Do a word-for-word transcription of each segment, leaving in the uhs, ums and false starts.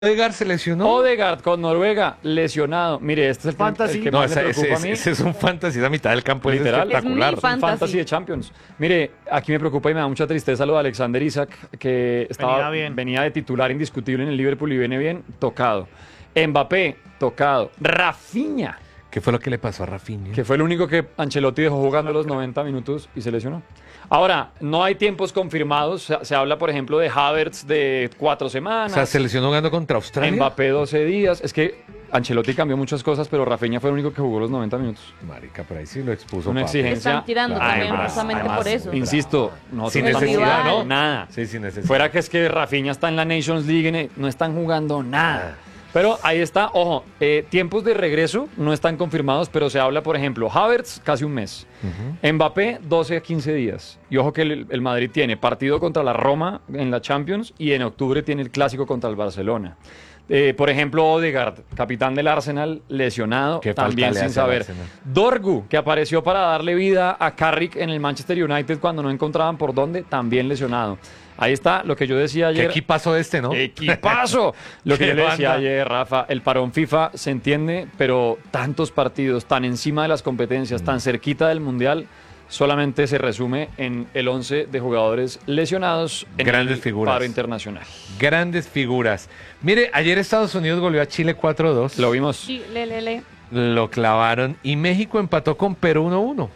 Odegaard se lesionó. Odegaard con Noruega, lesionado. Mire, este es el, Fantasy. el que No, más ese, me ese, preocupa a ese, mí. ese es un fantasy, la mitad del campo Literal. es espectacular. Es mi fan- Fantasy. Fantasy. de Champions. Mire, aquí me preocupa y me da mucha tristeza lo de Alexander Isak, que estaba, Venía bien. venía de titular indiscutible en el Liverpool y viene bien, tocado. Mbappé, tocado. Rafinha, ¿Qué fue lo que le pasó a Rafinha? que fue el único que Ancelotti dejó jugando los noventa minutos y se lesionó. Ahora, no hay tiempos confirmados. Se, se habla, por ejemplo, de Havertz de cuatro O semanas. sea, se lesionó jugando contra Australia. Mbappé doce días. Es que Ancelotti cambió muchas cosas, pero Rafinha fue el único que jugó los noventa minutos. Marica, por ahí sí lo expuso. Una papi. exigencia. Están tirando Claro, también además, justamente además, por eso. Insisto, no Sin están necesidad, jugando ¿no? nada. Sí, sin necesidad. Fuera que es que Rafinha está en la Nations League, en- no están jugando nada. Pero ahí está, ojo, eh, tiempos de regreso no están confirmados, pero se habla, por ejemplo, Havertz casi un mes, Mbappé doce a quince días. Y ojo que el, el Madrid tiene partido contra la Roma en la Champions y en octubre tiene el clásico contra el Barcelona. Eh, por ejemplo, Odegaard, capitán del Arsenal, lesionado, Qué falta también le sin hace al saber. Arsenal. Dorgu, que apareció para darle vida a Carrick en el Manchester United cuando no encontraban por dónde, también lesionado. Ahí está lo que yo decía ¿Qué ayer. equipazo este, no? ¡Equipazo! Lo que ¡Qué yo le decía banda! ayer, Rafa, el parón FIFA se entiende, pero tantos partidos tan encima de las competencias, Mm. tan cerquita del Mundial, solamente se resume en el once de jugadores lesionados en Grandes el figuras. paro internacional. Grandes figuras. Mire, ayer Estados Unidos goleó a Chile cuatro dos. Lo vimos. Sí, le, le, le. Lo clavaron. Y México empató con Perú uno uno.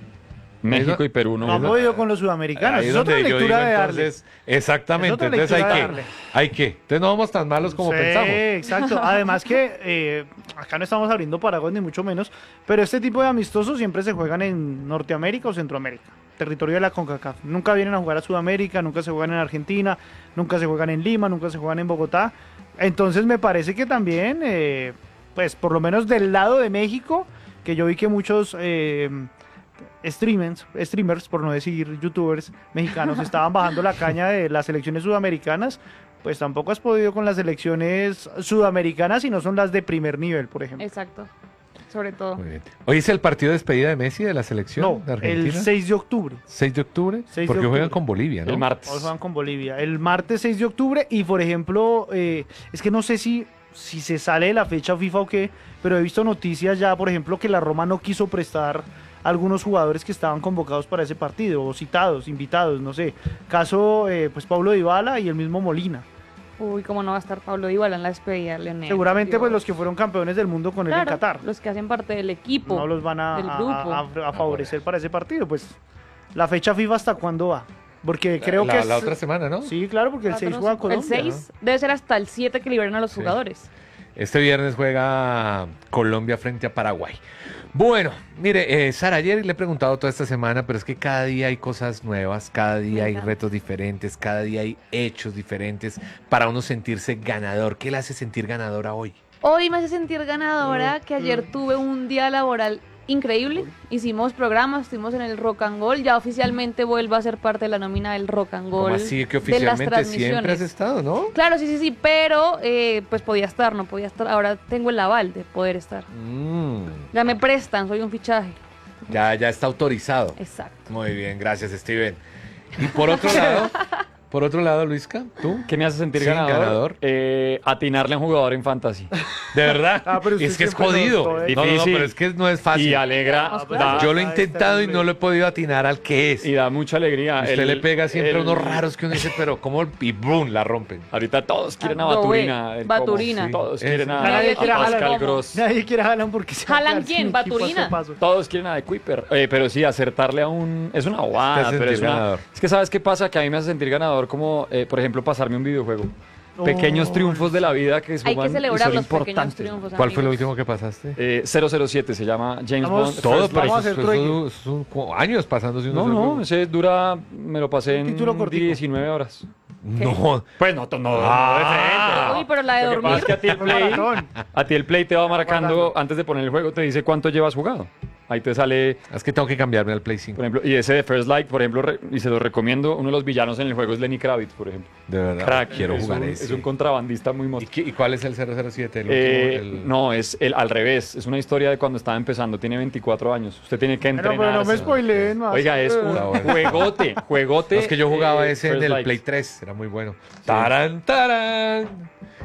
México Eso- y Perú. No, No han podido con los sudamericanos. Ahí Es es otra donde yo lectura digo, de darle. entonces, exactamente. Es otra Entonces hay lectura de que, darle. hay que. Entonces no vamos tan malos como Sí, pensamos. exacto. Además que eh, acá no estamos abriendo paraguas ni mucho menos, pero este tipo de amistosos siempre se juegan en Norteamérica o Centroamérica, territorio de la CONCACAF. Nunca vienen a jugar a Sudamérica, nunca se juegan en Argentina, nunca se juegan en Lima, nunca se juegan en Bogotá. Entonces me parece que también, eh, pues por lo menos del lado de México, que yo vi que muchos... eh, Streamers, streamers, por no decir youtubers mexicanos, estaban bajando la caña de las selecciones sudamericanas, pues tampoco has podido con las selecciones sudamericanas si no son las de primer nivel, por ejemplo. Exacto. Sobre todo. Muy bien. Hoy es el partido de despedida de Messi de la selección No, de Argentina. el seis de octubre. seis de octubre. seis de porque juegan octubre. con Bolivia, ¿no? el martes. Hoy juegan con Bolivia. El martes seis de octubre y, por ejemplo, eh, es que no sé si, si se sale de la fecha FIFA o qué, pero he visto noticias ya, por ejemplo, que la Roma no quiso prestar algunos jugadores que estaban convocados para ese partido, o citados, invitados, no sé. Caso, eh, pues, Paulo Dybala y el mismo Molina. Uy, cómo no va a estar Pablo Dybala en la despedida, Leonel. Seguramente, Dios. pues, los que fueron campeones del mundo con él Claro, en Qatar. los que hacen parte del equipo. No los van a, del a- grupo. a- a favorecer para ese partido. Pues, la fecha FIFA, ¿hasta cuándo va? Porque creo la, que es... la otra semana, ¿no? Sí, claro, porque el Cuatro, seis juega cinco. Colombia. El seis debe ser hasta el siete que liberan a los Sí. jugadores. Este viernes juega Colombia frente a Paraguay. Bueno, mire, eh, Sara, ayer le he preguntado toda esta semana, pero es que cada día hay cosas nuevas, cada día hay Venga. retos diferentes, cada día hay hechos diferentes para uno sentirse ganador. ¿Qué le hace sentir ganadora hoy? Hoy me hace sentir ganadora que ayer tuve un día laboral increíble. Hicimos programas, estuvimos en el Rock and Roll. Ya oficialmente vuelvo a ser parte de la nómina del Rock and Roll. ¿Cómo así que de las oficialmente siempre has transmisiones. estado, no? Claro, sí, sí, sí, pero eh, pues podía estar, no podía estar. Ahora tengo el aval de poder estar. Mm, Ya me prestan, soy un fichaje. ya, ya está autorizado. Exacto. Muy bien, gracias, Steven. Y por otro lado, por otro lado, Luisca, ¿tú? ¿Qué me hace sentir Sí, ganador? ganador. Eh, atinarle a un jugador en fantasy. De verdad. Ah, pero usted es que es siempre lo- jodido. todo es No, no, no, difícil. pero es que no es fácil. Y alegra. Vamos, da- claro. Yo lo he Ah, intentado y está no lo he podido atinar al que es. y da mucha alegría. Usted El- le pega siempre el- unos raros que uno dice, pero ¿cómo? Y boom, la rompen. Ahorita todos quieren a Ah, no, Baturina. ve, el Baturina. cómo- Sí. Todos Es- quieren a, Nadie a quiere a Pascal Haaland. Gross. Nadie quiere a Haaland porque se va a ¿Haaland quedar quién? sin equipo a este ¿Baturina? paso. Todos quieren a de Kuiper. Eh, pero sí, acertarle a un... Es una bobada, Te hace pero es sentir una... ganador. Es que ¿sabes qué pasa? Que a mí me hace sentir ganador como, eh, por ejemplo, pasarme un videojuego. Pequeños Oh, triunfos de la vida que Hay suman que y celebrar son los pequeños importantes. triunfos. ¿Cuál fue lo amigos. último que pasaste? Eh, cero cero siete se llama James Vamos- Bond. Todo, First pero Vamos a eso, hacer eso- trueque. eso son como años pasándose uno No, solo no, juego. ese dura... Me lo pasé en título cortico. diecinueve horas. No. Pues no, no, no, Ah. no de frente. Uy, pero la de Lo que pasa dormir. es que a ti el Play, Maratón. a ti el Play te va marcando, Guardando. antes de poner el juego, te dice cuánto llevas jugado. Ahí te sale, Es que tengo que cambiarme al Play cinco. por ejemplo, y ese de First Light, por ejemplo, re- y se lo recomiendo, uno de los villanos en el juego es Lenny Kravitz, por ejemplo. De verdad. Crack, quiero es jugar un, ese. es un contrabandista muy ¿Y, moto. qué- y cuál es el cero cero siete? El Eh, último, el- No, es el, al revés, es una historia de cuando estaba empezando, tiene veinticuatro años, usted tiene que Pero, entrenar. pero no me spoileen más. Oiga, es un Está bueno. juegote, juegote. No, es que yo jugaba eh, ese en First el Light. Play tres, era muy bueno. Tarán, tarán.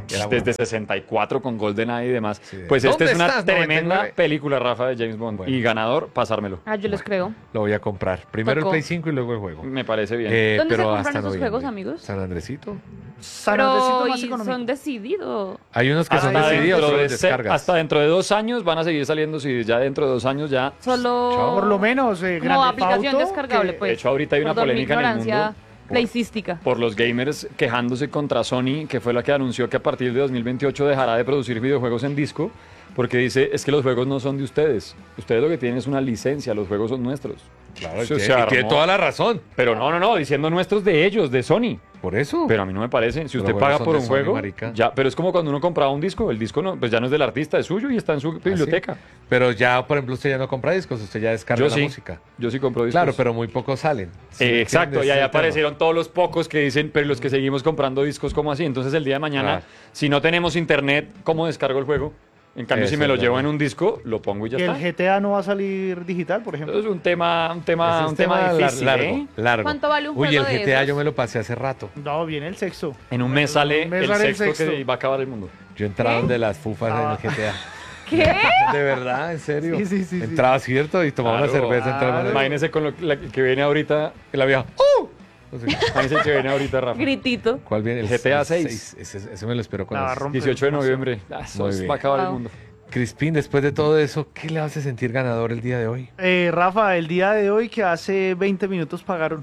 Era desde bueno. sesenta y cuatro con GoldenEye y demás. Sí. Pues esta ¿Dónde es una estás, tremenda noventa y nueve? película, Rafa, de James Bond. Bueno. Y ganador, pasármelo. Ah, yo les creo. Lo voy a comprar. Primero Tocó. el Play cinco y luego el juego. Me parece bien. Eh, ¿Dónde se pero compran hasta esos noviembre. juegos, amigos? San Andresito. San Andresito Pero más y económico. son decididos. Hay unos que son hasta, decididos, dentro otros de se- descargas. hasta dentro de dos años van a seguir saliendo. Si ya dentro de dos años ya. Solo. Chao. Por lo menos, eh, Como Grand Theft aplicación Auto, descargable, que- pues. De hecho, ahorita hay una Perdón, mi polémica en el ignorancia mundo. por- playcística. Por los gamers quejándose contra Sony, que fue la que anunció que a partir de dos mil veintiocho dejará de producir videojuegos en disco, porque dice, es que los juegos no son de ustedes. Ustedes lo que tienen es una licencia, los juegos son nuestros. Claro, Se- y se tiene, y armó. tiene toda la razón. Pero no, no, no, diciendo nuestros de ellos, de Sony. Por eso. Pero a mí no me parece. Si Los usted juegos paga son por de un Sony, juego, marica. ya, pero es como cuando uno compraba un disco, el disco no, pues ya no es del artista, es suyo y está en su ¿Ah, sí? biblioteca. Pero ya, por ejemplo, usted ya no compra discos, usted ya descarga Yo la sí, música. yo sí compro discos. Claro, pero muy pocos salen. ¿Sí Eh, me exacto, entiendes? y ahí Ese tema. aparecieron todos los pocos que dicen, pero los que seguimos comprando discos, ¿cómo así? Entonces el día de mañana, Claro. si no tenemos internet, ¿cómo descargo el juego? En cambio, Eso si me es lo llevo verdad. en un disco, lo pongo y ya que el está. G T A no va a salir digital, por ejemplo. Entonces es un tema, un tema, Ese es un tema lar- difícil, largo, ¿eh? largo. ¿Cuánto vale un Uy, juego el de G T A esos? yo me lo pasé hace rato. No, viene el sexto. En un mes sale Un mes el, sale el sexto que sexto. va a acabar el mundo. Yo entraba ¿Qué? de las fufas Ah. en el G T A. ¿Qué? De verdad, en serio. Sí, sí, sí, sí. Entraba cierto y tomaba una Claro. cerveza. entraba Claro. en Imagínese con lo la que viene ahorita, la vieja. ¡Uh! No sé, imagínese el que viene ahorita, Rafa. Gritito. ¿Cuál viene? El G T A el seis. Ese, ese me lo espero con La va a ansias. romper. dieciocho de noviembre. Ah, eso Muy es- bien. va a acabar el Wow. mundo. Crispín, después de todo eso, ¿qué le hace sentir ganador el día de hoy? Eh, Rafa, el día de hoy que hace veinte minutos pagaron.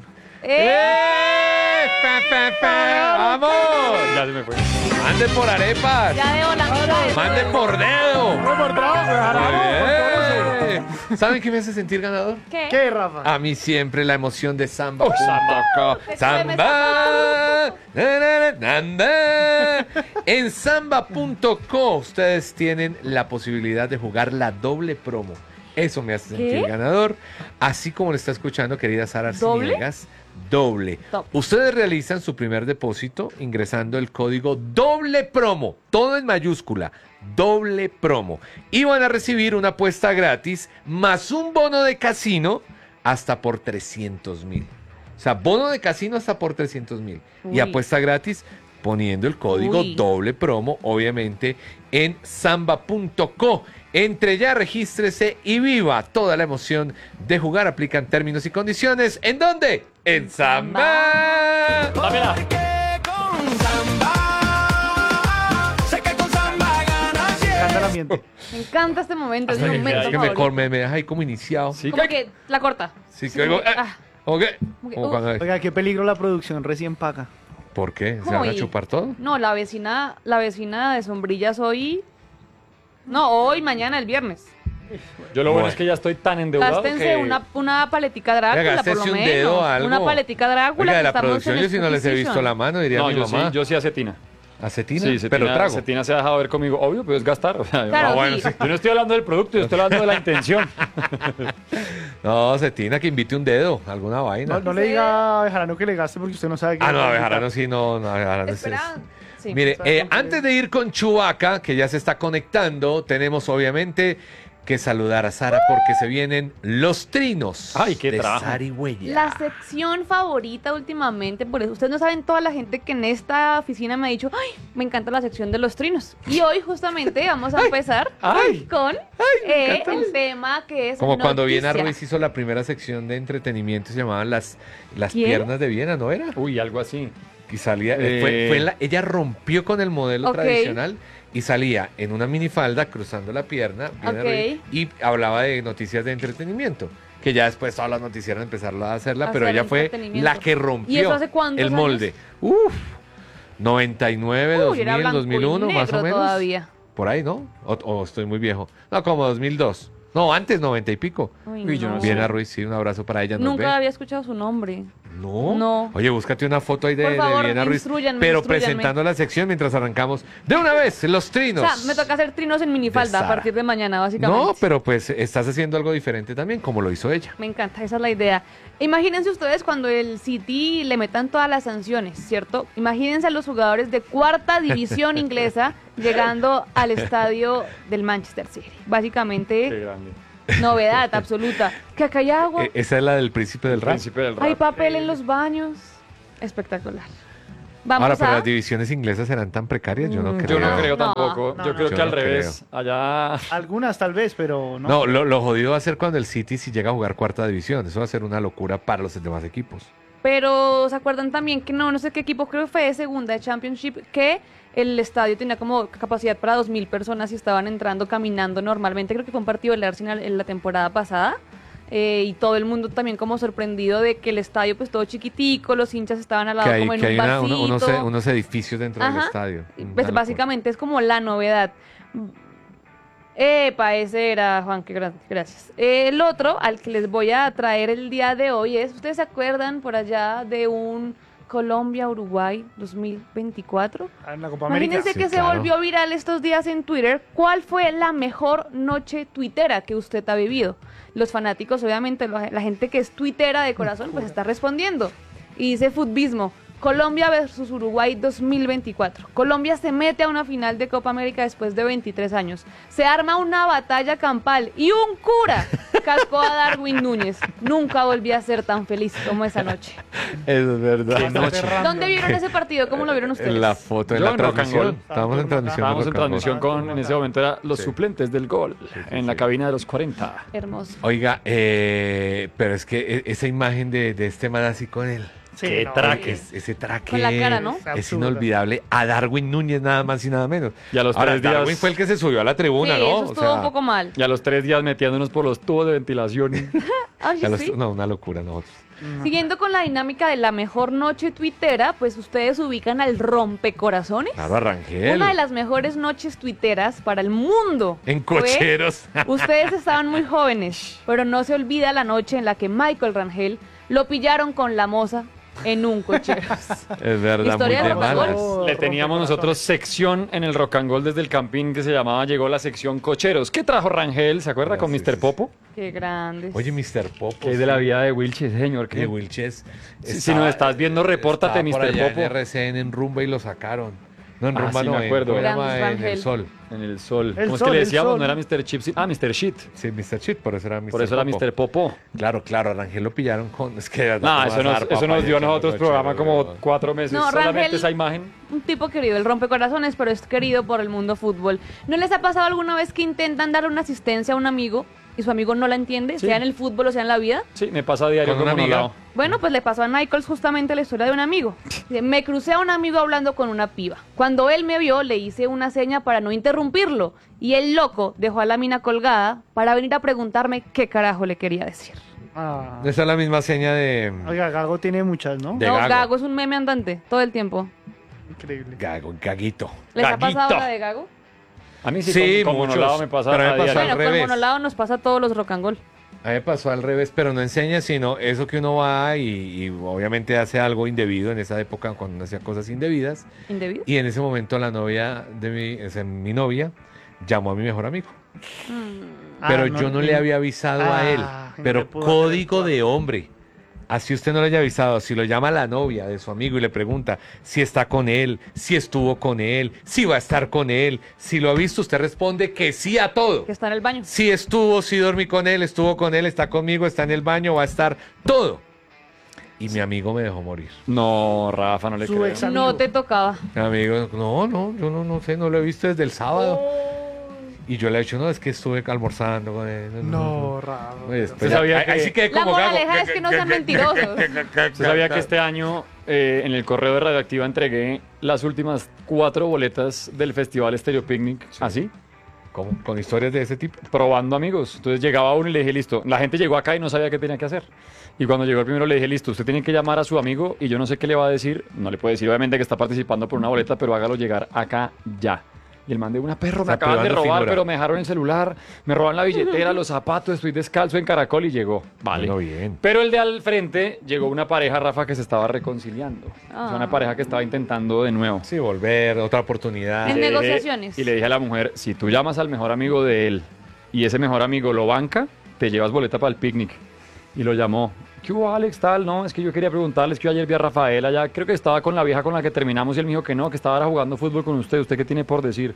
¡Eh! ¡Pa, pa, pa! ¡Vamos! Ya se me fue. ¡Mande por arepas! Ya debo la mitad de ¡Mande todo. por dedo! No, por trabajo, me dejaron, por todo Bien. ¿Saben qué me hace sentir ganador? ¿Qué? ¿Qué, Rafa? A mí siempre la emoción de samba. Samba. Samba. Na, na, na, na, na. En samba punto co ustedes tienen la posibilidad de jugar la doble promo. Eso me hace sentir ¿Qué? ganador. Así como lo está escuchando, querida Sara ¿Doble? Arciniegas. Doble. Top. Ustedes realizan su primer depósito ingresando el código doble promo, todo en mayúscula, doble promo. Y van a recibir una apuesta gratis más un bono de casino hasta por trescientos mil. O sea, bono de casino hasta por trescientos mil. Y Uy. apuesta gratis poniendo el código Uy. doble promo, obviamente, en samba punto co. Entre ya, regístrese y viva toda la emoción de jugar. Aplican términos y condiciones. ¿En dónde? En Samba. Dámela. Me encanta el ambiente. Me encanta este momento, es Hasta mi que momento Es que me, favorito. cor- me, me deja ahí como iniciado. Sí, Como que la corta. Sí, Sí, que oigo, eh, ah. ¿cómo que? Como que, Como uh. cuando- Oiga, qué peligro la producción recién paga. ¿Por qué? ¿Se van a Uy. chupar todo? No, la vecina, la vecina de sombrillas hoy. No, hoy, mañana, el viernes. Yo lo bueno Bueno. es que ya estoy tan endeudado Gástense que... una, una paletica Drácula, Oiga, por lo gástese un menos. dedo, algo. Una paletica Drácula. Oiga, que de la estamos producción en yo si no les he Spooky visto Season. la mano, diría No, mi yo sí, mamá. yo sí acetina. ¿Acetina? Sí, cetina, pero trago. cetina se ha dejado ver conmigo, obvio, pero es gastar. O sea, Claro, ah, bueno, sí. sí. Yo no estoy hablando del producto, yo estoy hablando de la intención. No, cetina, que invite un dedo, alguna vaina. No, no le diga a Bejarano que le gaste porque usted no sabe qué. Ah, no, le va a Bejarano quitar. sí, no, no, Bejarano sí es- Espera. Sí. Mire, ¿Sabe eh, cuánto antes es? de ir con Chubaca, que ya se está conectando, tenemos obviamente que saludar a Sara porque se vienen los trinos Ay, qué de trabajo. Sarigüeya. La sección favorita últimamente, por eso ustedes no saben toda la gente que en esta oficina me ha dicho, ay, me encanta la sección de los trinos. Y hoy justamente vamos a empezar ay, con me eh, encanta. el tema que es Como cuando Viena noticia. Ruiz hizo la primera sección de entretenimiento, se llamaban las, las ¿Quién? piernas de Viena, ¿no era? Uy, algo así. Y salía, Eh. fue, fue la- ella rompió con el modelo Ok. tradicional y salía en una minifalda cruzando la pierna Viena Ok. Ruiz, y hablaba de noticias de entretenimiento. Que ya después todas las noticieras empezaron a hacerla, pero Hacer ella fue entretenimiento. la que rompió ¿Y eso hace cuántos el molde. Uf, noventa y nueve, Uy, era dos mil, blanco dos mil uno, y más o negro menos. todavía. Por ahí, ¿no? O, o estoy muy viejo. No, como dos mil dos. No, antes noventa y pico. Uy, Uy, yo no sé. Viena Ruiz, sí, un abrazo para ella. nos Nunca ve. había escuchado su nombre. No. No. Oye, búscate una foto ahí de, Por de favor, Viena Ruiz. instrúyanme, Pero instrúyanme. presentando la sección mientras arrancamos. De una vez, los O trinos. sea, me toca hacer trinos en minifalda a Sara. partir de mañana, básicamente. No, pero pues estás haciendo algo diferente también, como lo hizo ella. Me encanta, esa es la idea. Imagínense ustedes cuando el City le metan todas las sanciones, ¿cierto? Imagínense a los jugadores de cuarta división inglesa llegando al estadio del Manchester City. Qué Básicamente, grande. novedad absoluta. Que acá hay agua, E- esa es la del príncipe del El rap. príncipe del hay rap. papel en los baños. Espectacular. Vamos Ahora, pero a... las divisiones inglesas serán tan precarias, yo no Mm, creo. Yo no creo No, tampoco. no, yo no, creo yo que al no revés. Allá. Algunas tal vez, pero no. No, lo, lo jodido va a ser cuando el City si llega a jugar cuarta división. Eso va a ser una locura para los demás equipos. Pero ¿se acuerdan también que no, no sé qué equipo, creo que fue de segunda de Championship, que el estadio tenía como capacidad para dos mil personas y estaban entrando caminando normalmente? Creo que fue un partido del Arsenal en la temporada pasada. Eh, y todo el mundo también como sorprendido de que el estadio pues todo chiquitico, los hinchas estaban al lado Que hay, como en que un hay una- vasito. uno- unos, e- unos edificios dentro del Ajá. estadio. Y, Una pues, locura. básicamente es como la novedad. Epa, ese era Juan, que gra- gracias. El otro al que les voy a traer el día de hoy es, ¿ustedes se acuerdan por allá de un Colombia-Uruguay dos mil veinticuatro? En la Copa América. Imagínense Sí, que se claro. volvió viral estos días en Twitter. ¿Cuál fue la mejor noche tuitera que usted ha vivido? Los fanáticos, obviamente, lo- la gente que es tuitera de corazón, pues está respondiendo. Y dice Futbismo, Colombia versus Uruguay dos mil veinticuatro. Colombia se mete a una final de Copa América después de veintitrés años. Se arma una batalla campal y un cura cascó a Darwin Núñez. Nunca volví a ser tan feliz como esa noche. Eso es verdad. Qué noche. ¿Dónde vieron ese partido? ¿Cómo lo vieron ustedes? En la foto, en Yo la en Rock and transmisión. Roll. Estábamos en transmisión. de Estábamos en Rock and Roll. transmisión con, en ese momento, era los Sí. suplentes del gol en la cabina de los cuarenta. Hermoso. Oiga, eh, pero es que e- esa imagen de, de este man así con él. Sí, Qué no, traque. Es- ese traque Con la cara, ¿no? es Absurdo. inolvidable. A Darwin Núñez nada más y nada menos. Y a los Ahora, tres días- Darwin fue el que se subió a la Sí, tribuna, ¿no? eso O estuvo sea, un poco mal. Y a los tres días metiéndonos por los tubos de ventilación. Ay, ya los- sí. no, una locura nosotros. Siguiendo con la dinámica de la mejor noche tuitera, pues ustedes ubican al rompecorazones. Claro, Arrangel. Una de las mejores noches tuiteras para el mundo. En fue- cocheros. Ustedes estaban muy jóvenes, pero no se olvida la noche en la que Michael Rangel lo pillaron con la moza en un cochero. Es verdad, Historia muy de de Rock and Roll. malas. Oh, Le teníamos nosotros sección en el Rock and Roll desde el Campín que se llamaba, llegó la sección Cocheros. ¿Qué trajo Rangel? ¿Se acuerda? Ah, Con sí, mister sí, Popo. Qué grandes. Oye, mister Popo. Que es de la vida de Wilches, señor. De que Wilches. Si- si nos estás viendo, repórtate, estaba por mister allá Popo. En R C N, en Rumba y lo sacaron. No, en Ah, Rumba sí, no, me en- acuerdo. ¿cómo se llama? Grandes En Rangel. El Sol. En el sol. El ¿Cómo es sol, que le el decíamos? sol. No era mister Chip. Ah, mister Shit. Sí, mister Chit, por eso era mister Por eso era Popo. mister Popo. Claro, claro, a Rangel lo pillaron con... Es que... No, eso nos, eso nos dio a nosotros programa como cuatro meses. No, solamente Rangel- esa imagen. Un tipo querido, el rompecorazones, pero es querido por el mundo fútbol. ¿No les ha pasado alguna vez que intentan dar una asistencia a un amigo y su amigo no la entiende, Sí. sea en el fútbol o sea en la vida? Sí, me pasa a diario Con una como amiga. Nolao. Bueno, pues le pasó a Nichols justamente la historia de un amigo. Dice, me crucé a un amigo hablando con una piba. Cuando él me vio, le hice una seña para no interrumpirlo. Y el loco dejó a la mina colgada para venir a preguntarme qué carajo le quería decir. Ah. Esa es la misma seña de... Oiga, Gago tiene muchas, ¿no? De no, Gago. Gago es un meme andante, todo el tiempo. Increíble. Gago, Gaguito. ¿Les ha Gaguito. pasado la de Gago? A mí sí, Sí, como, como muchos, Nolao me pasa pero me a pasó diario. al Bueno, con revés. Monolado nos pasa a todos los rock and roll. A mí me pasó al revés, pero no enseña, sino eso que uno va y, y obviamente hace algo indebido en esa época cuando uno hacía cosas indebidas. ¿Indebido? Y en ese momento la novia de mi, o sea, mi novia, llamó a mi mejor amigo. Mm. Pero Ah, yo no le había avisado a Ah, él. y Pero le pudo hacer código el de hombre. Así usted no le haya avisado, si lo llama la novia de su amigo y le pregunta si está con él, si estuvo con él, si va a estar con él, si lo ha visto, usted responde que sí a todo. Que está en el baño. Si estuvo, si dormí con él, estuvo con él, está conmigo, está en el baño, va a estar todo. Y mi amigo me dejó morir. No, Rafa, no le Su creo. ex- amigo. No te tocaba. Mi amigo, no, no, yo no, no sé, no lo he visto desde el sábado. Y yo le he dicho, no, es que estuve almorzando con él. No, raro. Y después ¿Usted sabía ahí- ahí que- sí quedé La como gago. moraleja es que no sean mentirosos. ¿Usted sabía que este año eh, en el correo de Radioactiva entregué las últimas cuatro boletas del Festival Stereo Picnic? ¿Así? ¿Cómo? ¿Con historias de ese tipo? Probando amigos. Entonces llegaba uno y le dije, listo. La gente llegó acá y no sabía qué tenía que hacer. Y cuando llegó el primero le dije, listo, usted tiene que llamar a su amigo y yo no sé qué le va a decir. No le puede decir, obviamente, que está participando por una boleta, pero hágalo llegar acá ya. Y el man de una perro, O me sea, acaban de privando robar, figura. pero me dejaron el celular, me roban la billetera, los zapatos, estoy descalzo en Caracol y llegó. Vale. Bueno, bien. Pero el de al frente llegó una pareja, Rafa, que se estaba reconciliando. O sea, Ah. una pareja que estaba intentando de nuevo. Sí, volver, otra oportunidad. En Le dije- negociaciones. Y le dije a la mujer, si tú llamas al mejor amigo de él y ese mejor amigo lo banca, te llevas boleta para el picnic. Y lo llamó. ¿Qué hubo, Alex? Tal, no, es que yo quería preguntarles que yo ayer vi a Rafael allá, creo que estaba con la vieja con la que terminamos y él me dijo que no, que estaba ahora jugando fútbol con usted, ¿usted qué tiene por decir?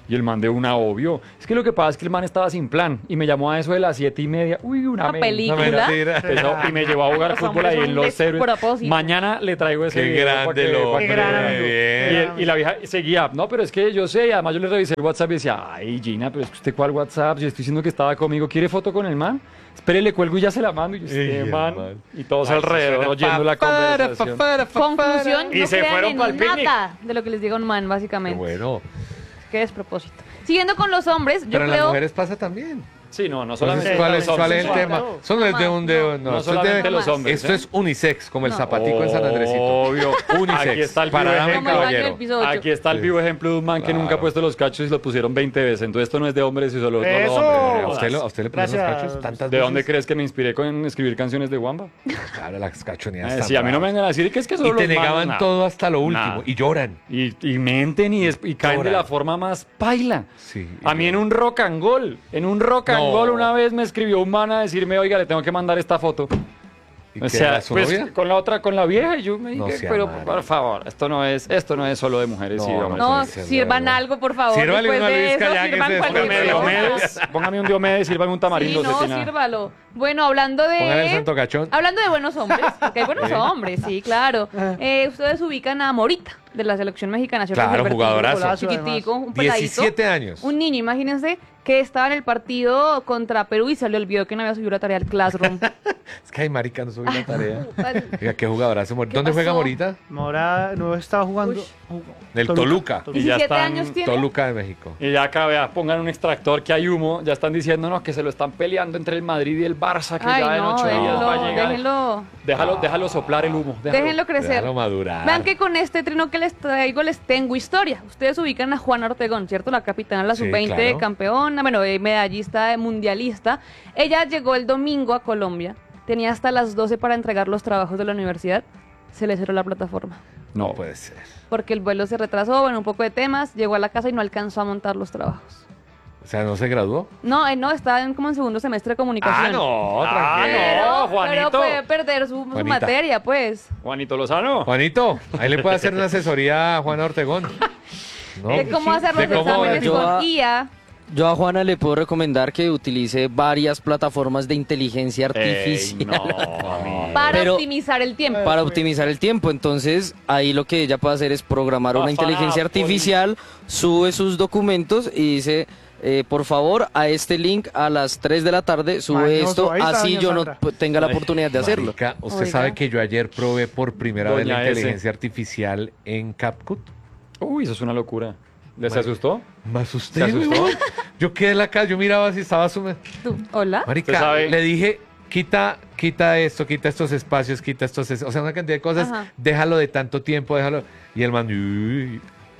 Y el man de una, obvio. Es que lo que pasa es que el man estaba sin plan y me llamó a eso de las siete y media. Uy, una, Una men- película. mentira. Eso, y me llevó a jugar Los fútbol hombres ahí son en los de héroes. propósito. Mañana le traigo ese Qué video grande, para que- loco. para Qué que gran lo amigo. vea. Bien. Y, y la vieja seguía, no, pero es que yo sé, y además yo le revisé el WhatsApp y decía, ay, Gina, pero es que usted cuál WhatsApp, yo estoy diciendo que estaba conmigo, ¿quiere foto con el man? Espere, le cuelgo y ya se la mando. Y yo, este Ey, el man, man. y todos Ay, alrededor suena oyendo la pa- para, conversación. pa- para, pa- Conclusión, Y no se crean fueron en pa'l picnic. nada de lo que les diga un man, Qué básicamente. bueno. Qué despropósito. Siguiendo con los hombres, yo Pero en las creo... mujeres pasa también. Sí, no, no Entonces, solamente ¿cuál los es, cuál hombres. es el Sí, tema? claro. Eso no es de un dedo, no. No esto es solamente de- los hombres. Esto ¿eh? es unisex, como el No. zapatico en San Andresito. Obvio. Unisex. Aquí está el para vivo dama y ejemplo. Como el baño del caballero. piso ocho. Aquí está el Sí. vivo ejemplo de un man que Claro. nunca ha puesto los cachos y los pusieron veinte veces. Entonces esto no es de hombres y solo, Eso. solo hombres. ¿A no usted, jodas. lo- a usted le pusieron los Gracias. cachos tantas ¿De dónde veces? crees que me inspiré con escribir canciones de Wamba? Claro, las cachoneadas Eh, tan sí, a mí no me bravas. vengan a decir que es que solo Y te los malos, negaban nada. todo hasta lo último. Nada. Y lloran. Y, y menten y, es- y caen de Lloran. la forma más paila. Sí. A mí en un rock and roll, en un rock and No. roll una vez me escribió un man a decirme, oiga, le tengo que mandar esta foto. ¿Y O qué sea, era su pues novia? con la otra, con la vieja, y yo me No dije, sea pero madre. por favor, esto no es, esto no es solo de mujeres y No, de hombres. No, puede ser, sirvan ¿verdad? algo, por favor. Sírvale Después uno a de Luis eso, Callagues sirvan después. cualquier Póngame cosa. Diomedes, póngame un Diomedes, sírvame un Sí, tamarindo. no, cecina. sírvalo. Bueno, hablando Póngale el de... santo cachón. Hablando de buenos hombres, porque hay buenos hombres, sí, claro. Eh, ustedes ubican a Morita, de la selección mexicana, ¿cierto? Claro, Gilberto? jugadorazo. Golazo, Chiquitico, un peladito. diecisiete años. Un niño, imagínense que estaba en el partido contra Perú y se le olvidó que no había subido la tarea al Classroom. Es que hay marica, no subí la tarea. Tal- Oiga, qué jugadorazo. ¿Qué ¿Dónde juega pasó? Morita? Mora no estaba jugando. Uy. Del Toluca. Y ya diecisiete están años tiene. Toluca de México. Y ya acá, vea, pongan un extractor que hay humo, ya están diciendo, no, que se lo están peleando entre el Madrid y el Barça, que Ay, ya en no, ocho días déjenlo, va a llegar. déjenlo, Déjalo, déjalo soplar el humo. Déjalo. déjenlo crecer. Déjalo madurar. Vean que con este trino que les traigo les tengo historia. Ustedes ubican a Juana Ortegón, ¿cierto? La capitana de la Sí, sub veinte, claro. campeona, bueno, eh, medallista eh, mundialista. Ella llegó el domingo a Colombia, tenía hasta las doce para entregar los trabajos de la universidad. Se le cerró la plataforma. No No, puede ser. Porque el vuelo se retrasó, bueno, un poco de temas, llegó a la casa y no alcanzó a montar los trabajos. O sea, ¿no se graduó? No, eh, no, está en, como en segundo semestre de comunicación. Ah, no, Ah, tranquilo. Pero, no, Juanito. pero puede perder su, su Juanita. materia, pues. Juanito Lozano. Juanito, ahí le puede hacer una asesoría a Juana Ortegón. ¿No? De cómo hacer los De cómo- exámenes yo- con I A. Yo a Juana le puedo recomendar que utilice varias plataformas de inteligencia artificial Ey, no, amigo. Para Pero- optimizar el tiempo. para optimizar el tiempo. Entonces, ahí lo que ella puede hacer es programar una Afana, inteligencia artificial, sube sus documentos y dice, eh, por favor, a este link a las tres de la tarde, sube Mañoso, esto, ahí está, así doña yo no Sandra. p- tenga la Ay, oportunidad de hacerlo. Marica, ¿usted Oiga. sabe que yo ayer probé por primera vez la Doña S. inteligencia artificial en CapCut? Uy, eso es una locura. ¿Les Marica. asustó? Me asusté, ¿Se asustó? weón. Yo quedé en la calle, yo miraba si estaba sume. Tú, Hola. Marica, ¿Usted sabe? le dije, quita, quita esto, quita estos espacios, quita estos, es- o sea, una cantidad de cosas, Ajá. déjalo de tanto tiempo, déjalo. Y el man, uy,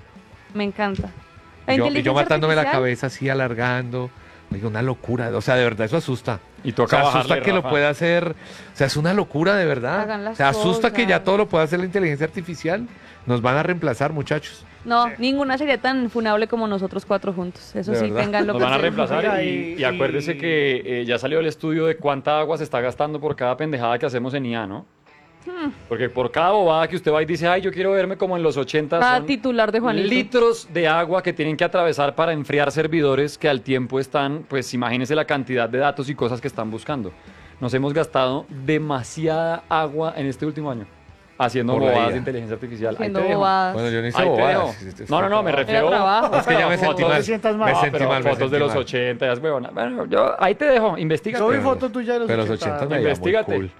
Me encanta. La y yo, y yo inteligencia matándome la artificial, cabeza así, alargando. Oiga, una locura, o sea, de verdad, eso asusta. Y O toca sea, bajarle, asusta que lo Rafa. pueda hacer, o sea, es una locura de verdad. Hagan las O sea, asusta que ya cosas. todo lo pueda hacer la inteligencia artificial. Nos van a reemplazar, muchachos. No, ninguna sería tan funable como nosotros cuatro juntos. Eso De sí, verdad. tenganlo Nos van a presente. reemplazar Oiga, y, y- y acuérdese que eh, ya salió el estudio de cuánta agua se está gastando por cada pendejada que hacemos en I A, ¿no? Hmm. Porque por cada bobada que usted va y dice, ay, yo quiero verme como en los ochenta, Cada son titular de Juanito. litros de agua que tienen que atravesar para enfriar servidores que al tiempo están, pues imagínese la cantidad de datos y cosas que están buscando. Nos hemos gastado demasiada agua en este último año haciendo Por la bobadas I A. de inteligencia artificial. Ahí Haciendo te dejo. bobadas. Bueno, yo no hice Ahí te bobadas. dejo. Este- No, no, no, me este- refiero. Era trabajo. Es que ya me sentí No mal. te sientas mal. Me No, sentí pero mal, me fotos de sentí los mal. ochenta, ya es huevona. Bueno, yo ahí te dejo, investiga. Yo vi Pero- foto tuya de los Pero los ochenta. ochenta me veía muy Investígate. cool.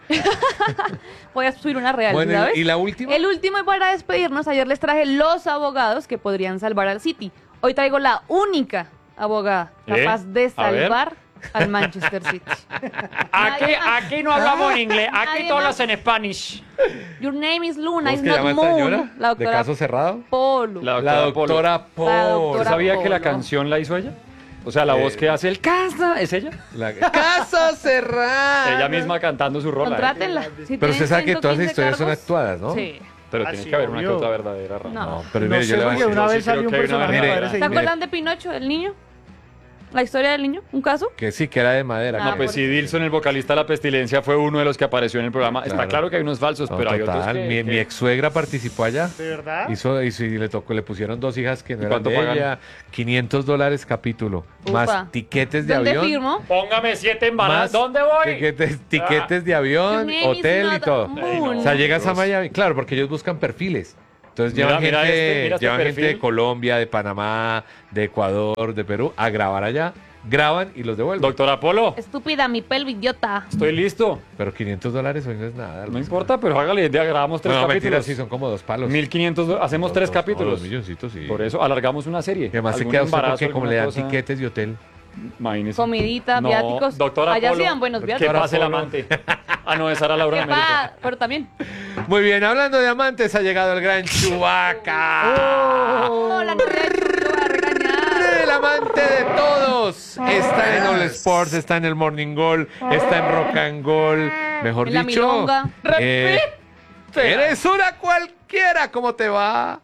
Voy a subir una real, Bueno, ¿sabes? y la última. El último, y para despedirnos, ayer les traje los abogados que podrían salvar al City. Hoy traigo la única abogada ¿Eh? capaz de A ver. salvar al Manchester City. Aquí, Nadie más. aquí no hablamos en inglés, aquí Nadie todo lo más. hacen en Spanish. Your name is Luna, ¿Cómo is es que not llama esta Moon. señora? La ¿De doctora caso cerrado? Polo. La La doctora Polo. doctora Paul. La ¿Usted doctora sabía que la Polo. canción la hizo ella? O sea, la Eh, voz que hace el casa, ¿es ella? La... ¡Caso cerrado! Ella misma cantando su rola. ¿eh? Contrátenla. Si Pero tienen usted sabe que todas las ciento quince historias son cargos, actuadas, ¿no? Sí. Pero Ah, tiene sí, que haber una que obvio. otra verdadera Rafa. No. No, pero No mire, sé, yo le voy a porque decir. una yo vez sí creo salió un que hay una personaje verdadera. parece ¿Se Mire. acuerdan de Pinocho, el niño? la historia del niño? ¿Un caso? Que sí, que era de madera. Ah, No, que- pues por sí, eso. Dilson, el vocalista de La Pestilencia, fue uno de los que apareció en el programa. Está Claro. claro que hay unos falsos, No, pero hay otros total. que... Mi, que- mi ex suegra participó allá. ¿De verdad? Hizo, hizo- y le tocó, le pusieron dos hijas que no ¿Y eran cuánto de pagan? ella. quinientos dólares capítulo. Upa. Más tiquetes de ¿Dónde avión. firmo? Póngame siete Más embarazadas. ¿Dónde voy? Tiquetes, tiquetes de avión, Your name is hotel y not todo. Moon. O sea, llegas a Dios. Miami. Claro, porque ellos buscan perfiles. Entonces Mira, llevan, mira gente, este, mira este llevan gente perfil. de Colombia, de Panamá, de Ecuador, de Perú a grabar allá. Graban y los devuelven. Doctor Apolo, Estúpida, mi pelvo idiota. estoy listo. Pero quinientos dólares hoy no es nada. No importa, pero hágale, ya grabamos tres No, no, mentira, capítulos. sí, son como dos palos. mil quinientos, do- hacemos Dos- tres dos- no, capítulos. dos milloncitos, sí. Por eso alargamos una serie. Y además se Algún queda usted embarazo, porque como alguna le dan cosa. tiquetes de hotel. Imagínese. Comidita, No, viáticos. Doctor Allá Apolo, sí dan buenos ¿qué viáticos. pasa el Apolo? amante? Ah, no, esa era Laura ¿Qué en América. pasa? Pero también. Muy bien, hablando de amantes, ha llegado el gran Chewbacca. Oh, la novia de Chuy lo va a regañar. El amante de todos. Está en All Sports, está en el Morning Goal, está en Rock and Goal. Mejor En la dicho, milonga. eh, eres una cualquiera. ¿Cómo te va?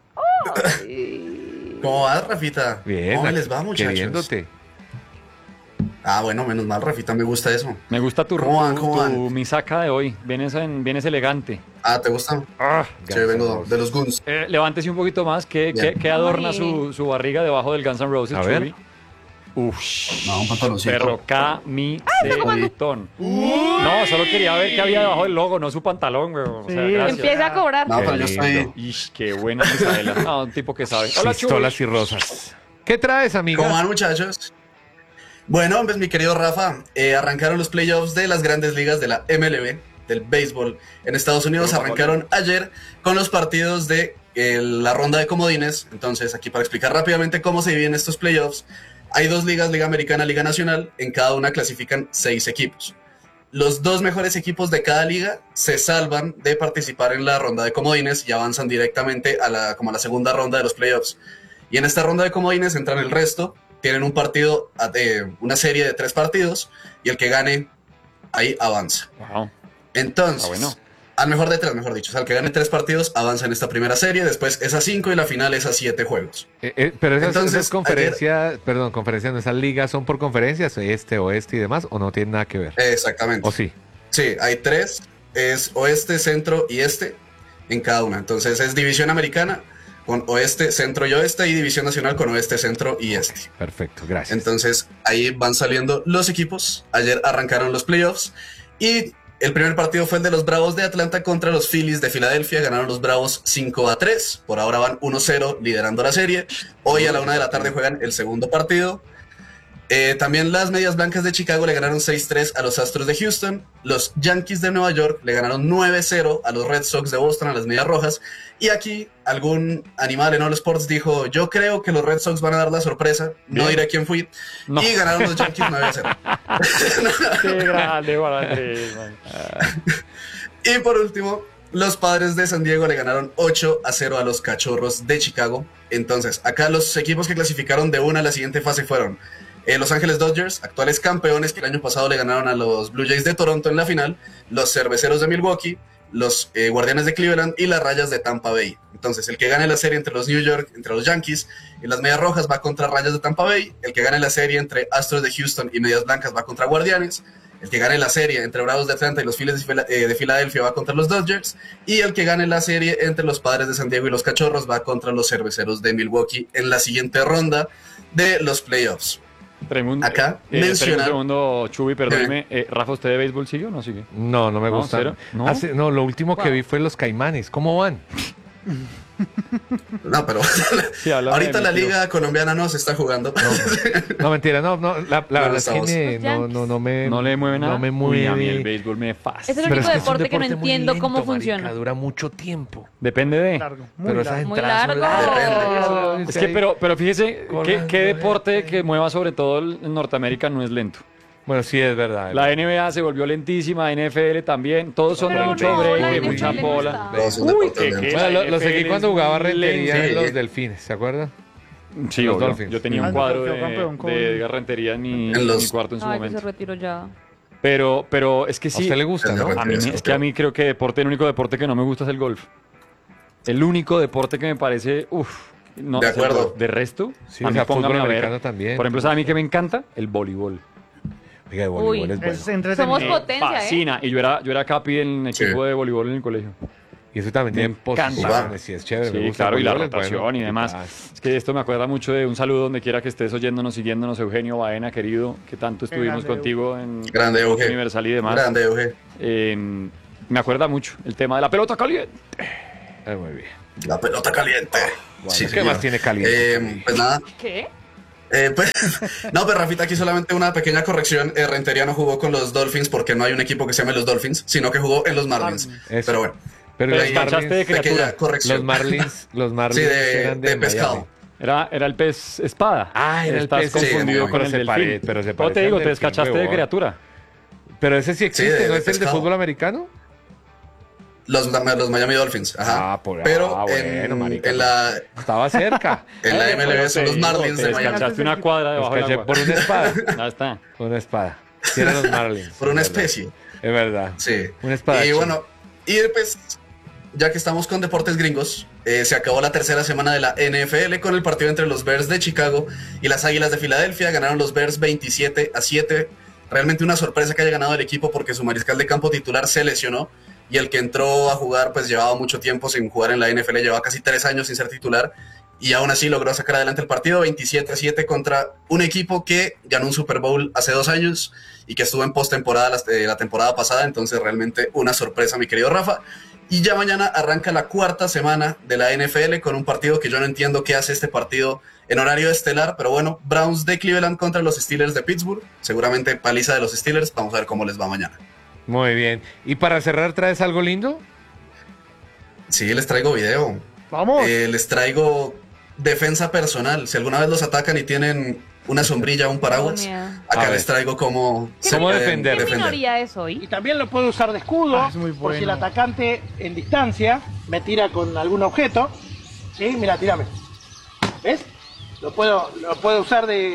¿Cómo vas, Rafita? Bien, ¿Cómo aquí les va, muchachos? queriéndote. Ah, bueno, menos mal, Rafita, me gusta eso. Me gusta tu, ¿Cómo van, tu, cómo van? tu misaca de hoy. Vienes, en- vienes elegante. Ah, ¿te gusta? Ah, Sí, vengo de los Guns. eh, levántese un poquito más. ¿Qué, Bien. qué- qué adorna Ay. su, su barriga debajo del Guns N' Roses? A ver. Chuy? Uf. No, un pantaloncito. Perro camisetón. No, solo quería ver qué había debajo del logo, no su pantalón, güey. O sea, Sí, gracias. Empieza a cobrar. No, pero yo Qué estoy... lindo. Ish, qué buena Misaela. No, un tipo que sabe. Hola, Chuy. Pistolas y rosas. ¿Qué traes, amiga? ¿Cómo van, muchachos? Bueno, pues mi querido Rafa, eh, arrancaron los playoffs de las grandes ligas de la M L B, del béisbol en Estados Unidos. Arrancaron ayer con los partidos de eh, la ronda de comodines. Entonces, aquí para explicar rápidamente cómo se dividen estos playoffs, hay dos ligas, Liga Americana, Liga Nacional. En cada una clasifican seis equipos. Los dos mejores equipos de cada liga se salvan de participar en la ronda de comodines y avanzan directamente a la, como a la segunda ronda de los playoffs. Y en esta ronda de comodines entran el resto, tienen un partido, de una serie de tres partidos, y el que gane, ahí avanza. Wow. Entonces, Ah, bueno. al mejor de tres, mejor dicho, o sea, el que gane tres partidos avanza en esta primera serie, después es a cinco y la final es a siete juegos. Eh, eh, pero esas, Entonces, esas conferencias, perdón, conferencias, no, esas ligas son por conferencias, este, oeste y demás, o no tienen nada que ver. Exactamente. ¿O sí? Sí, hay tres, es oeste, centro y este en cada una. Entonces es división americana con oeste, centro y oeste, y división nacional con oeste, centro y este. Perfecto, gracias. Entonces ahí van saliendo los equipos. Ayer arrancaron los playoffs y el primer partido fue el de los Bravos de Atlanta contra los Phillies de Filadelfia. Ganaron los Bravos cinco a tres. Por ahora van uno cero liderando la serie. Hoy a la una de la tarde juegan el segundo partido. Eh, también las Medias Blancas de Chicago le ganaron seis tres a los Astros de Houston. Los Yankees de Nueva York le ganaron nueve cero a los Red Sox de Boston, a las Medias Rojas. Y aquí algún animal en All Sports dijo, yo creo que los Red Sox van a dar la sorpresa. No Bien. diré quién fui. No. Y ganaron los Yankees nueve a cero. Qué grande, para Andrés, man. Y por último, los Padres de San Diego le ganaron ocho a cero a los Cachorros de Chicago. Entonces, acá los equipos que clasificaron de una a la siguiente fase fueron eh, Los Ángeles Dodgers, actuales campeones que el año pasado le ganaron a los Blue Jays de Toronto en la final, los Cerveceros de Milwaukee, los eh, Guardianes de Cleveland y las Rayas de Tampa Bay. Entonces, el que gane la serie entre los New York, entre los Yankees y las Medias Rojas va contra Rayas de Tampa Bay. El que gane la serie entre Astros de Houston y Medias Blancas va contra Guardianes. El que gane la serie entre Bravos de Atlanta y los Phillies de Fila- eh, de Filadelfia va contra los Dodgers. Y el que gane la serie entre los Padres de San Diego y los Cachorros va contra los Cerveceros de Milwaukee en la siguiente ronda de los playoffs. Traeme un- Acá, eh, espere mencionar- un segundo, Chubi, perdóneme. Eh, Rafa, ¿usted de béisbol sigue o no sigue? No, no me No, gusta. ¿cero? ¿No? Hace- no, lo último que Wow. vi fue los Caimanes. ¿Cómo van? No, pero Sí, háblame ahorita de la mis tíos. liga colombiana no se está jugando. No, mentira, no, no, la, la No, verdad es que estamos. me- Los no, Yankees. no, no me, ¿No le mueve nada? No me Uy, mueve. a mí el béisbol me fascina. Es el Pero único que es un deporte que no deporte muy entiendo lento, cómo marica, funciona. dura mucho tiempo. Depende de... Largo, muy Pero esas largo. Muy entradas son largo. largas. Es que, pero, pero fíjese, ¿qué, Corran, qué corran, deporte corran. que mueva sobre todo el- en Norteamérica no es lento? Bueno, sí, es verdad. La N B A se volvió lentísima, N F L también, todos son de Pero mucho no, break, la de N F L mucha me bola. gusta. Todos son Uy, deportes que, lentos. que Bueno, la lo- los N F L seguí cuando es jugaba muy Rentería lenta. en los Sí. delfines, ¿se acuerdan? Sí, los obvio. Dolphins. Yo tenía Ah, un no, cuadro fue de, campeón con- de Edgar Rentería en mi, En en los- mi cuarto en su Ay, que momento. se retiró ya. Pero, pero es que A sí, usted le gusta, El ¿no? de a mí, Rentería, es que a mí creo que deporte, el único deporte que no me gusta es el golf. El único deporte que me parece, uff, No, De o sea, acuerdo. De resto, Sí, a o mí sea, póngame fútbol a ver. americano también. Por ejemplo, ¿sabe a mí que me encanta? El voleibol. Oiga, el voleibol Uy, es bueno. Es entretenido. Somos potencia, ¿eh? Fascina. Y yo era, yo era capi en equipo Sí. de voleibol en el colegio. Y eso también Me tiene encanta. posiciones, sí, es chévere. me Sí, gusta. claro, y la El voleibol es rotación bueno. y demás. Ah, Es que esto me acuerda mucho de un saludo donde quiera que estés oyéndonos, siguiéndonos, Eugenio Baena, querido, que tanto estuvimos grande, contigo en Grande, Euge. Universal y demás. Grande, Euge. Eh, me acuerda mucho el tema de la pelota caliente. ah, muy bien. La pelota caliente. Sí, ¿Qué señor. más tiene caliente? Eh, pues nada. ¿Qué? Eh, pues, no, pero Rafita, aquí solamente una pequeña corrección. Eh, Rentería no jugó con los Dolphins porque no hay un equipo que se llame los Dolphins, sino que jugó en los Marlins. Eso. Pero bueno, Pero Te los despachaste de Marlins, pequeña criatura. corrección. los Marlins, los Marlins Sí, de- eran de, de pescado. Miami. Era, era el pez espada. Ah, era el Estás pez confundido sí, con pero el se delfín. pare- pero se ¿Cómo parece te al digo? Te delfín, descachaste de huevón. criatura. Pero ese sí existe, de- ¿no de es el de pescado. fútbol americano? Los, los Miami Dolphins, ajá. Ah, por- Pero ah, en, bueno, marica. en la, Estaba cerca. en la Eh, M L B pero son te los digo, Marlins Te de Miami. descachaste una cuadra debajo del Descaché agua. por una espada. Ya está. Por una espada. Sí, eran los Marlins. Por una es verdad. especie. Es verdad. Sí. Una espada. Y bueno, y pues, ya que estamos con deportes gringos, eh, se acabó la tercera semana de la N F L con el partido entre los Bears de Chicago y las Águilas de Filadelfia. Ganaron los Bears veintisiete a siete. Realmente una sorpresa que haya ganado el equipo porque su mariscal de campo titular se lesionó y el que entró a jugar pues llevaba mucho tiempo sin jugar en la N F L, llevaba casi tres años sin ser titular y aún así logró sacar adelante el partido veintisiete a siete contra un equipo que ganó un Super Bowl hace dos años y que estuvo en postemporada la, eh, la temporada pasada, entonces realmente una sorpresa, mi querido Rafa. Y ya mañana arranca la cuarta semana de la N F L con un partido que yo no entiendo qué hace este partido en horario estelar, pero bueno, Browns de Cleveland contra los Steelers de Pittsburgh, seguramente paliza de los Steelers, vamos a ver cómo les va mañana. Muy bien. ¿Y para cerrar traes algo lindo? Sí, les traigo video. Vamos. Eh, les traigo defensa personal. Si alguna vez los atacan y tienen una sombrilla o un paraguas, Miedo. A acá ver. les traigo cómo, se ¿Cómo pueden defender? ¿Qué defender. minoría es Y hoy? también lo puedo usar de escudo, Ah, es muy por si el bueno. atacante en distancia me tira con algún objeto. Sí, mira, tírame. ¿Ves? Lo puedo, lo puedo usar de...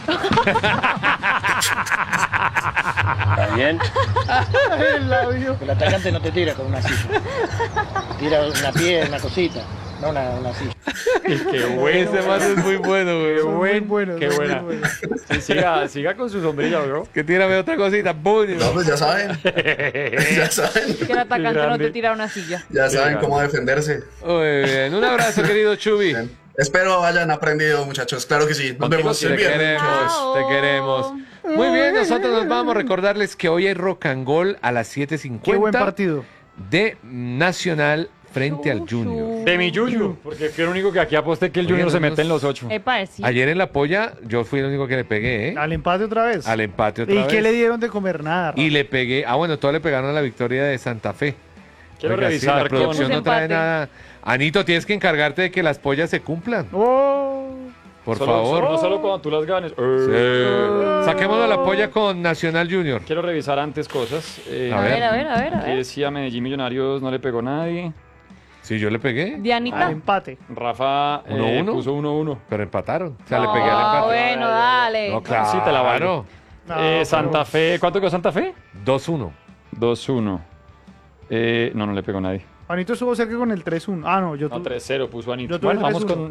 ¿Está bien? El labio. El atacante no te tira con una silla. Te tira una piedra, una cosita, no una, una silla. Qué bueno. Ese man es muy bueno, güey. Son muy Buen- buenos, Qué son muy buena. buenos. Sí, siga, siga con su sombrilla, bro. Que tírame otra cosita. ¡Bum! No, pues ya saben. ya saben. Que el atacante no grande. te tira una silla. Ya saben grande. cómo defenderse. Muy bien. Un abrazo, querido Chubi. Bien. Espero hayan aprendido, muchachos. Claro que sí. Nos Contigo vemos sí el Te viernes. queremos, Chao. te queremos. Muy bien, nosotros nos vamos a recordarles que hoy hay Rock and Goal a las siete cincuenta. Qué buen partido. De Nacional frente al Junior. De mi Yuyu. Porque fui el único que aquí aposté que el Oye, Junior se no mete en nos- los ocho. Epa, sí. Ayer en la polla yo fui el único que le pegué, ¿eh? Al empate otra vez. Al empate otra ¿Y vez. qué le dieron de comer? Nada. Y le pegué. Ah, bueno, todos le pegaron a la victoria de Santa Fe. Quiero Oiga, sí, revisar la con- producción no trae Empate. nada. Anito, tienes que encargarte de que las pollas se cumplan. Oh. Por Solo- favor. No solo cuando tú las ganes. Sí. Saquémonos la polla con Nacional Junior. Quiero revisar antes cosas. Eh, A A ver. ver, a ver, a ver, a ¿Qué ver. decía Medellín Millonarios? No le pegó nadie. Sí, yo le pegué, Al Dianita. empate. Rafa eh, Uno, uno. puso uno uno. pero empataron. O sea, No, le pegué al empate. bueno, dale. No, claro. Sí, te la valgo. No, Eh, pero- Santa Fe, ¿cuánto quedó Santa Fe? dos uno. dos uno. Eh, no, no le pegó nadie. Juanito estuvo cerca con el tres uno. Ah, no, yo No, tu- tres cero puso Anito. Yo tuve Bueno, vamos tres con uno.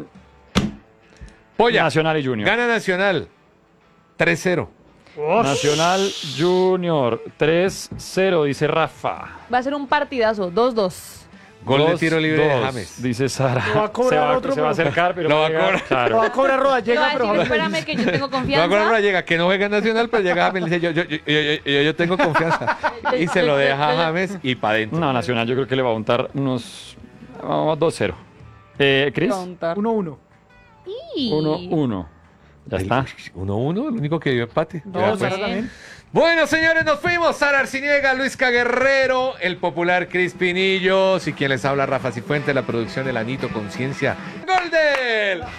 Polla. Nacional y Junior. Gana Nacional. tres cero. Osh. Nacional Junior. tres cero, dice Rafa. Va a ser un partidazo. dos dos. Gol de Dos, tiro libre de dos, James. Dice Sara. Lo va a cobrar se va, otro, se va a pero- acercar, pero Lo no va a llega. cobrar. Lo Claro. va a cobrar Roa, Le va llega, a pero decir, James espérame que yo tengo No, ahora confianza. llega, que no juega Nacional, pero llega James y dice, yo, yo, yo, yo, yo- yo tengo confianza. Y se lo deja a James y para adentro. No, Nacional yo creo que le va a untar unos... Vamos, dos cero. Eh, Cris, uno uno. Y- uno uno. Ya está. uno uno, el único que dio empate. No, Ya, pues. Sara también. Bueno, señores, nos fuimos. Sara Arciniega, Luis Guerrero, el popular Cris Pinillos y quien les habla, Rafa Cifuentes, la producción del Anito Conciencia. ¡Gol de él!